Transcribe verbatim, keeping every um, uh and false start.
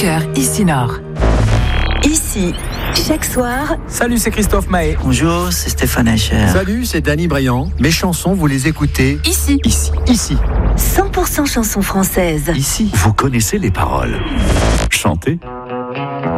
cœur, ici Nord. Ici, chaque soir. Salut, c'est Christophe Mahé. Bonjour, c'est Stéphane Echer. Salut, c'est Danny Briand. Mes chansons, vous les écoutez Ici. Ici. Ici. cent pour cent chansons françaises. Ici, vous connaissez les paroles. Chantez.